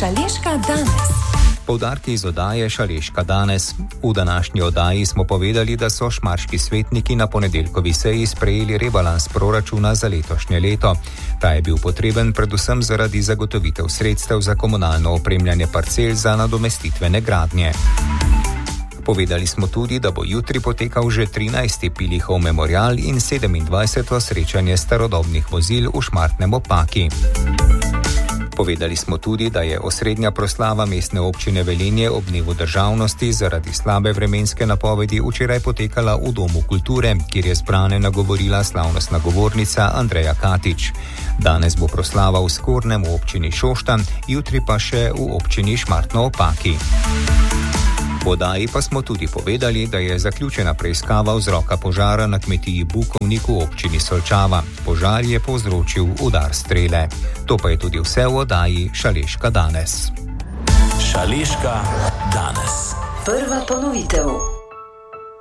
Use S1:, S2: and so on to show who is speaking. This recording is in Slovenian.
S1: Šaleška danes.
S2: Poudarki iz oddaje Šaleška danes. V današnji oddaji smo povedali, da so šmarški svetniki na ponedeljkovi seji sprejeli rebalans proračuna za letošnje leto. Ta je bil potreben predvsem zaradi zagotovitev sredstev za komunalno opremljanje parcel za nadomestitvene gradnje. Povedali smo tudi, da bo jutri potekal že 13. Pilihov memorial in 27. srečanje starodobnih vozil v Šmartnem ob Paki. Povedali smo tudi, da je osrednja proslava mestne občine Velenje ob dnevu državnosti zaradi slabe vremenske napovedi včeraj potekala v Domu kulture, kjer je zbrane nagovorila slavnostna govornica Andreja Katič. Danes bo proslava v Skornem v občini Šoštanj, jutri pa še v občini Šmartno ob Paki. V oddaji pa smo tudi povedali, da je zaključena preiskava vzroka požara na kmetiji Bukovnik v občini Solčava. Požar je povzročil udar strele. To pa je tudi vse v oddaji Šaleška danes.
S3: Šaleška danes.
S1: Prva ponovitev.